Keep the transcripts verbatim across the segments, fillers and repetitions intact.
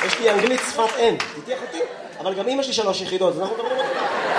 יש לי אנגלית שפת אם, תתייח אותי? אבל גם אמא שלי שלוש יחידות, אז אנחנו מדברים אותי.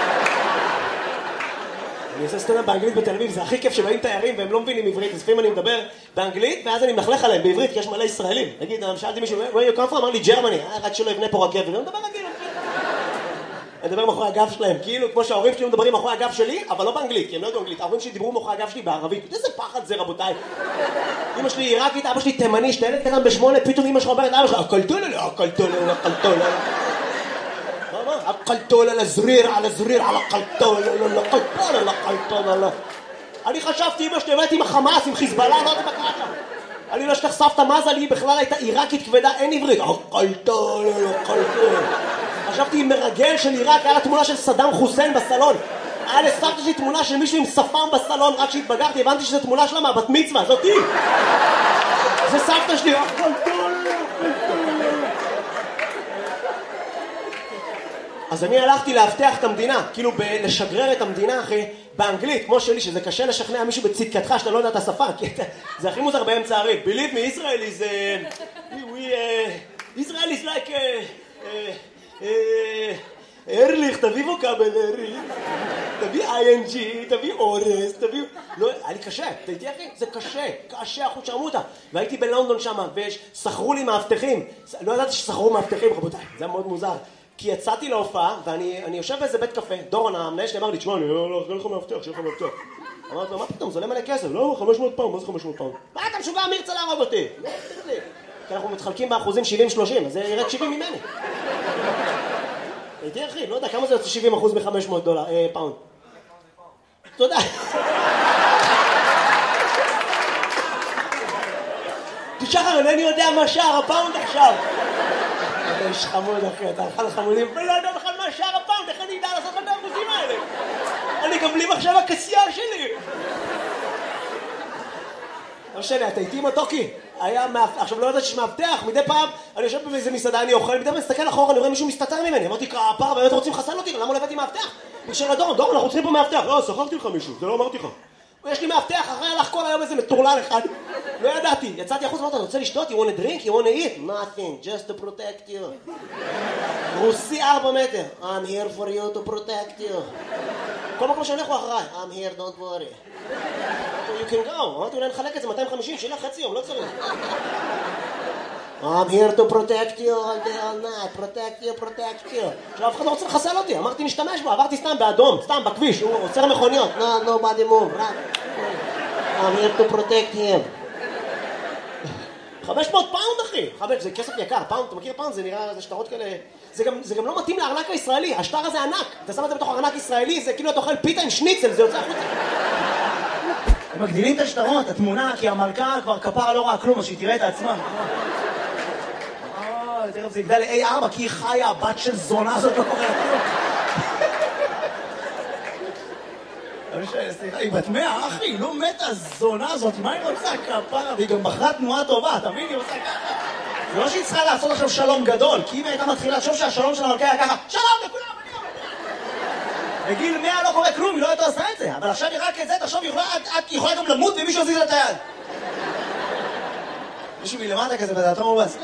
אני עושה סטנדאפ באנגלית בתל אביב, זה הכי כיף שבאים תיירים והם לא מבינים עברית, אז לפעמים אני מדבר באנגלית, ואז אני מלכלך עליהם בעברית, כי יש מלא ישראלים. נגיד, שאלתי מישהו, where you come from? אמר לי, גרמני, רק שלא יבנה פה רכבת, אני מדבר רגיל. אני מדבר מאחורי הגב שלהם, כאילו כמו שההורים שלי מדברים מאחורי הגב שלי, אבל לא באנגלית, כי הם לא יודעים אנגלית. ההורים שלי דיברו מאחורי הגב שלי בערבית. איזה פחד זה, רבותיי. אמא שלי עיראקית, אבא שלי תימני, שתלד קטן בשמונה, פתאום אמא שלך אומרת, אבא שלך, הקלטולה, הקלטולה, הקלטולה. מה, מה? הקלטולה, לזריר, על הזריר, על הקלטולה, הקלטולה, הקלטולה. אני חשבתי, אמא שלי, באמת עם החמאס, עם חיזבאללה, לא יודעת מה קרה שם. אני לא שתחשפת מזה לי, בכלל הייתה עיראקית כבדה, אין עברית. הקלטולה, הקלטולה. חשבתי עם מרגל של עיראק, היה לה תמונה של סדאם חוסיין בסלון. היה לסבתא שלי תמונה של מישהו עם שפם בסלון, רק כשהתבגרתי הבנתי שזו תמונה שלה מהבת מצווה, זאתי. זה סבתא שלי. אז אני הלכתי להבטח את המדינה, כאילו לשגרר את המדינה אחי, באנגלית, כמו שלי, שזה קשה לשכנע מישהו בצדקתך שאתה לא יודע את השפה, כי זה הכי מוזר באמצע הריב. Believe me, Israel is... we... Israel is like... ארליך, תביא ווקאבל ארליך, תביא איי אן ג'י, תביא אורס, תביא... לא, היה לי קשה, תהייתי אחי, זה קשה, קשה, אחוז שרמותה. והייתי בלונדון שם, ושכרו לי מאבטחים. לא ידעתי ששכרו מאבטחים, רבותיי, זה היה מאוד מוזר. כי יצאתי להופעה, ואני יושב באיזה בית קפה, דורון המנהל שלי אמר לי, תשמע, אני לא אראה לך מאבטח, שיהיה לך מאבטח. אמרתי לו, מה פתאום, זה עולה מלא כסף? לא, חמש מאות פאונד, מה זה חמש מאות פאונד? מה, אתה משוגע, מי ירצה להרוג אותי? כי אנחנו מתחלקים באחוזים שבעים שלושים, אז זה ירד שבעים ממני. הייתי אחי, לא יודע, כמה זה יוצא שבעים אחוז מ-חמש מאות דולר, פאונד? תודה. תשחר, אינני יודע מה שער הפאונד עכשיו. אתה איש חמוד אחי, אתה אכל חמודים, ולא יודע בכלל מה שער הפאונד, איך אני אדע לעשות את האחוזים האלה? אני גם בלי מחשב הכסייה שלי. לא משנה, אתה איתי עם הטוקי? היה מאבטח, עכשיו לא יודעת שיש מאבטח, מדי פעם אני יושב באיזה מסעדה, אני אוכל, מדי פעם מסתכל אחורה, אני רואה מישהו מסתתר ממני, אמרתי, כפרה, באמת רוצים לחסל אותי, למה לא הבאתי מאבטח? בשביל הדורון, דורון, אנחנו צריכים פה מאבטח, לא, שכרתי לך מישהו, זה לא אמרתי לך. יש לי מאבטח, אחרי הלך כל היום איזה מטורלל אחד, לא ידעתי, יצאתי החוץ, אמרתי, אני רוצה לשתות, you want a drink, you want to eat? Nothing, just to protect you. רוסי ארבע מטר, I'm here for you to protect you. כל מקום שאני הולך אחריי, I'm here, don't worry. You can go. אמרתי, אולי נחלק את זה מאתיים וחמישים, שילה חצי יום, לא צריך. I'm here to protect you all day, all night, protect you, protect you. עכשיו, אף אחד לא רוצה לחסל אותי, אמרתי, נשתמש בו, עברתי סתם באדום, סתם בכביש, הוא עוצר מכוניות. No, nobody move, right? I'm here to protect him. חמש מאות פאונד, אחי. חמש, זה כסף יקר, פאונד, אתה מכיר פאונד? זה נראה, זה שטרות כאלה... זה גם, זה גם לא מתאים לארנק הישראלי, השטר הזה ענק. אתה שם את זה בתוך ארנק ישראלי, זה כאילו אתה אוכל פיתה עם שניצל, זה יוצא החוצה. הם מגדילים את השטרות, התמונה, כי המלכה כבר כפרה לא ראה כלום, אז שהיא תראה את עצמה. אה, תראה, זה יגדל ל-איי ארבע, כי היא חיה, הבת של זונה הזאת לא קורה כלום. סליחה, היא בת מאה, אחי, היא לא מתה, הזונה הזאת, מה היא רוצה כפרה? והיא גם בחרה תנועה טובה, תבין, היא עושה ככה. זה לא שהיא צריכה לעשות עכשיו שלום גדול, כי אם היא הייתה מתחילה לחשוב שהשלום של המלכה היה ככה, שלום לכולם, אני אומר. בגיל מאה לא קורה כלום, היא לא הייתה עושה את זה, אבל עכשיו היא רק את זה, תחשוב, היא יכולה גם למות ומישהו עזיז לה את היד. מישהו מלמטה כזה בדעתו מובס.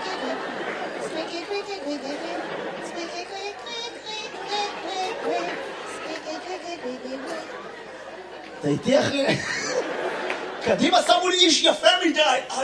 אתה איתי אחי? קדימה שמו לי איש יפה מדי.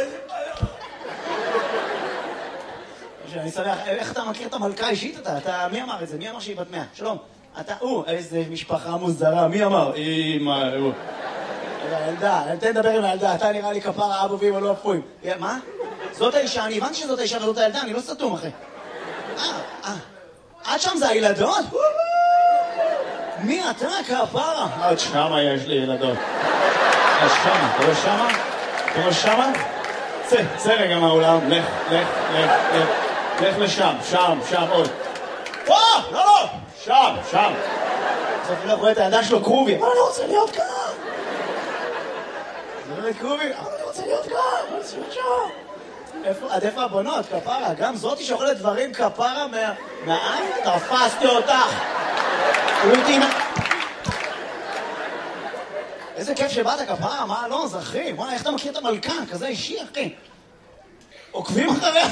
אני שמח, איך אתה מכיר את המלכה אישית אתה? אתה, מי אמר את זה? מי אמר שהיא בת מאה? שלום. אתה, או, איזה משפחה מוזרה, מי אמר? אמא, הוא. ילדה, תן לדבר עם הילדה, אתה נראה לי כפרה אבו ואמא לא אפויים. מה? זאת האישה, אני הבנתי שזאת האישה וזאת הילדה, אני לא סתום אחי. אה, אה. עד שם זה הילדות? מי אתה כפרה? עד שמה יש לי ילדות. עד שמה, אתה רואה שמה? אתה רואה שמה? צא, צא רגע מהאולם, לך, לך, לך, לך. לך לשם, שם, שם, עוד. פה, לא, לא, שם, שם. בסוף אני לא רואה את הידע שלו קרובי. אבל אני רוצה להיות כאן. זה לא קרובי, אבל אני רוצה להיות כאן. אני רוצה להיות שם. עד איפה הבונות, כפרה? גם זאתי שאוכלת דברים כפרה מהעין? תפסתי אותך. איזה כיף שבאת כפרה, מה לא, זה אחי? וואי, איך אתה מכיר את המלכה? כזה אישי, אחי. עוקבים אחריה.